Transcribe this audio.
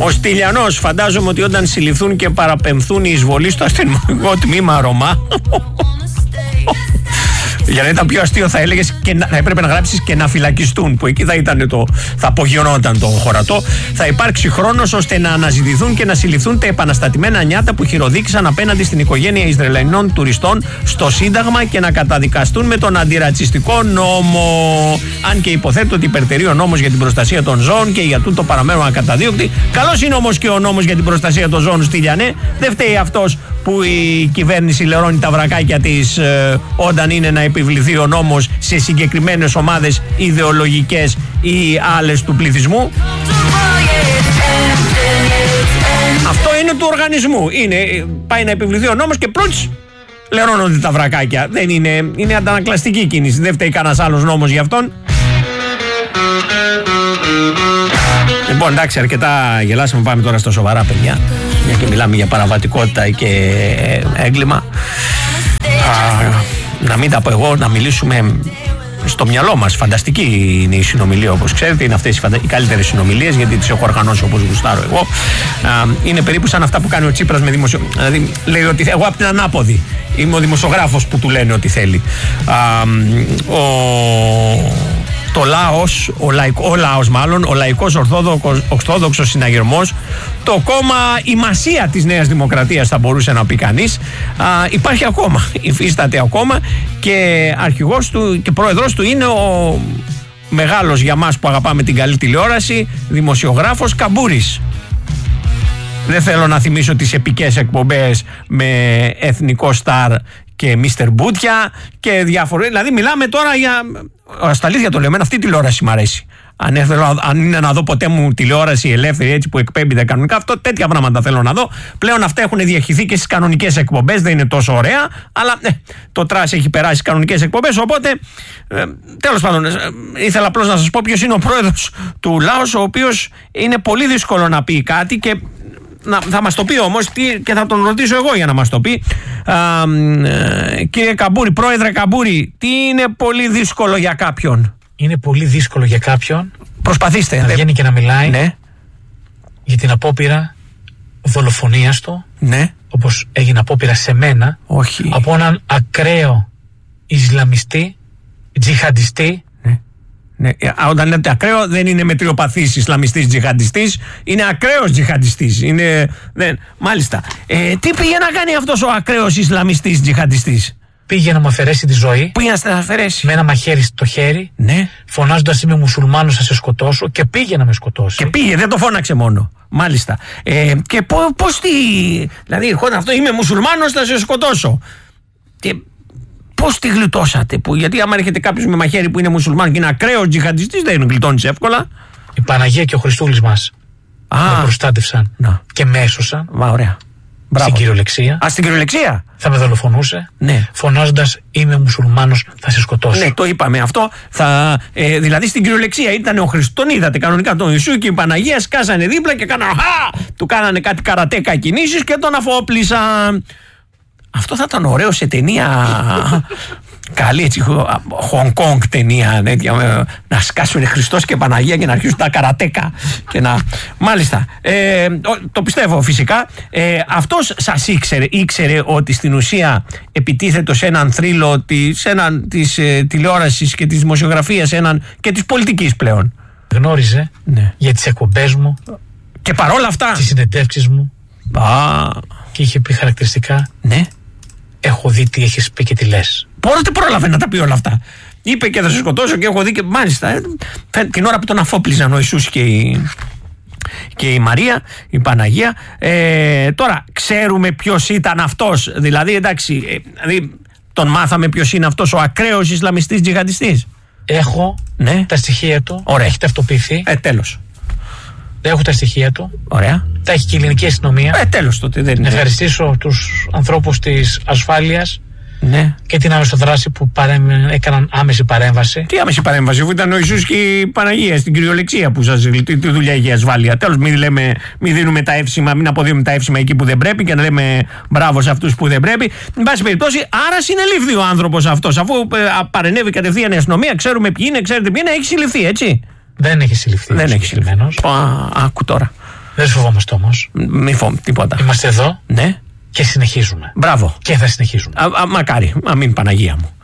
Ο Στυλιανός, φαντάζομαι ότι όταν συλληφθούν και παραπεμφθούν οι εισβολοί στο αστυνομικό τμήμα Ρωμά. Για να ήταν πιο αστείο θα έλεγες και θα έπρεπε να γράψεις και να φυλακιστούν, που εκεί θα απογειωνόταν το χωρατό. Θα υπάρξει χρόνος ώστε να αναζητηθούν και να συλληφθούν τα επαναστατημένα νιάτα που χειροδίκησαν απέναντι στην οικογένεια Ισραηλινών τουριστών στο Σύνταγμα και να καταδικαστούν με τον αντιρατσιστικό νόμο. Αν και υποθέτω ότι υπερτερεί ο νόμος για την προστασία των ζώων και για τούτο παραμένουν ακαταδίωκτοι. Καλός είναι όμως και ο νόμος για την προστασία των ζώων, Στυλιανέ. Δεν φταίει αυτός που η κυβέρνηση λερώνει τα βρακάκια της όταν είναι να επιβληθεί ο νόμος σε συγκεκριμένες ομάδες ιδεολογικές ή άλλες του πληθυσμού. Αυτό είναι του οργανισμού. Πάει να επιβληθεί ο νόμος και πλούτς λερώνονται τα βρακάκια. Δεν είναι αντανακλαστική κίνηση. Δεν φταίει κανένας άλλος νόμος για αυτόν. Λοιπόν, εντάξει, αρκετά γελάσαμε. Πάμε τώρα στα σοβαρά, παιδιά. Μια και μιλάμε για παραβατικότητα και έγκλημα. Να μην τα πω εγώ, να μιλήσουμε στο μυαλό μας. Φανταστική είναι η συνομιλία, όπως ξέρετε. Είναι αυτές οι καλύτερες συνομιλίες, γιατί τις έχω οργανώσει όπως γουστάρω εγώ. Είναι περίπου σαν αυτά που κάνει ο Τσίπρας με Δηλαδή, λέει ότι εγώ από την ανάποδη είμαι ο δημοσιογράφος που του λένε ότι θέλει. Ο λαϊκός ορθόδοξος συναγερμός, το κόμμα η μασία της Νέας Δημοκρατίας θα μπορούσε να πει κανείς, υπάρχει ακόμα, υφίσταται ακόμα και αρχηγός του και πρόεδρος του είναι ο μεγάλος για μας που αγαπάμε την καλή τηλεόραση δημοσιογράφος Καμπούρης. Δεν θέλω να θυμίσω τις επικές εκπομπές με εθνικό στάρ και Μίστερ Μπούτια και διάφορα. Δηλαδή μιλάμε τώρα για... Στα αλήθεια το λέμε, αυτή η τηλεόραση μ' αρέσει. Αν είναι να δω ποτέ μου τηλεόραση ελεύθερη έτσι που εκπέμπει κανονικά, τέτοια πράγματα θέλω να δω. Πλέον αυτά έχουν διαχυθεί και στις κανονικές εκπομπές, δεν είναι τόσο ωραία, αλλά το τρας έχει περάσει στις κανονικές εκπομπές. Οπότε, τέλος πάντων, ήθελα απλώς να σας πω ποιος είναι ο πρόεδρος του Λάος, ο οποίος είναι πολύ δύσκολο να πει κάτι και θα μας το πει όμως και θα τον ρωτήσω εγώ για να μας το πει. Κύριε Καμπούρη, πρόεδρε Καμπούρη, τι είναι πολύ δύσκολο για κάποιον? Είναι πολύ δύσκολο για κάποιον. Προσπαθήστε. Να βγαίνει και να μιλάει. Ναι. Για την απόπειρα δολοφονίας του. Ναι. Όπως έγινε απόπειρα σε μένα. Όχι. Από έναν ακραίο Ισλαμιστή, τζιχαντιστή. Ναι, όταν λέτε ακραίο, δεν είναι μετριοπαθής Ισλαμιστής τζιχαντιστής, είναι ακραίος τζιχαντιστής. Μάλιστα. Τι πήγε να κάνει αυτός ο ακραίος Ισλαμιστής τζιχαντιστής? Πήγε να μου αφαιρέσει τη ζωή. Πήγε να την αφαιρέσει. Με ένα μαχαίρι στο χέρι. Ναι. Φωνάζοντας είμαι μουσουλμάνος, θα σε σκοτώσω. Και πήγε να με σκοτώσει. Και πήγε, δεν το φώναξε μόνο. Μάλιστα. Και πώς δηλαδή, ερχόταν αυτό, είμαι μουσουλμάνος, θα σε σκοτώσω. Και πώς τη γλιτώσατε? Γιατί άμα έρχεται κάποιος με μαχαίρι που είναι μουσουλμάνος και είναι ακραίος τζιχαντιστής, δεν γλιτώνεις εύκολα. Η Παναγία και ο Χριστούλης μας με προστάτευσαν και με έσωσαν. Ωραία. Στην κυριολεξία. Στην κυριολεξία. Θα με δολοφονούσε. Ναι. Φωνάζοντας είμαι μουσουλμάνος, θα σε σκοτώσω. Ναι, το είπαμε αυτό. Δηλαδή στην κυριολεξία ήταν ο Χριστός. Τον είδατε κανονικά τον Ιησού και η Παναγία σκάσανε δίπλα και του κάνανε κάτι καρατέκα κινήσεις και τον αφόπλησαν. Αυτό θα ήταν ωραίο σε ταινία. Καλή έτσι, Hong Kong ταινία, να σκάσουν Χριστός και Παναγία και να αρχίσουν τα καρατέκα. Μάλιστα. Το πιστεύω φυσικά. Αυτός σας ήξερε ότι στην ουσία επιτίθετο σε έναν θρύλο της τηλεόρασης και της δημοσιογραφίας και της πολιτικής πλέον? Γνώριζε για τις εκπομπές μου και παρόλα αυτά τις συνεντεύξεις μου και είχε πει χαρακτηριστικά. Ναι. Έχω δει τι έχεις πει και τι λες. Πότε πρόλαβε να τα πει όλα αυτά? Είπε και θα σε σκοτώσω και έχω δει και μάλιστα την ώρα που τον αφόπλιζαν ο Ιησούς και η Μαρία, η Παναγία. Τώρα ξέρουμε ποιος ήταν αυτός? Δηλαδή εντάξει, τον μάθαμε ποιος είναι αυτός ο ακραίος Ισλαμιστής τζιχαντιστής? Έχω τα στοιχεία του. Ωραία. Έχει ταυτοποιηθεί. Τέλος. Έχω τα στοιχεία του. Ωραία. Τα έχει και η ελληνική αστυνομία. Τέλος τότε. Δεν είναι. Ευχαριστήσω τους ανθρώπους της ασφάλειας και την άμεσοδράση που έκαναν άμεση παρέμβαση. Τι άμεση παρέμβαση, αφού ήταν ο Ιησούς και η Παναγία στην κυριολεξία που σας τι δουλειά είχε η ασφάλεια? Τέλος, μην δίνουμε τα εύσημα, μην αποδίνουμε τα εύσημα εκεί που δεν πρέπει και να λέμε μπράβο σε αυτούς που δεν πρέπει. Εν πάση περιπτώσει, άρα συνελήφθη ο άνθρωπος αυτός, αφού παρενέβη κατευθείαν η αστυνομία. Ξέρουμε ποιοι είναι, ξέρετε ποιοι είναι, έχει συλληφθεί, έτσι? Δεν έχει συλληφθεί. Δεν έχει συλληφθεί. Άκου τώρα. Δεν φοβόμαστε όμως. Μη φοβόμαστε τίποτα. Είμαστε εδώ. Ναι. Και συνεχίζουμε. Μπράβο. Και θα συνεχίζουμε. Μακάρι, μην Παναγία μου.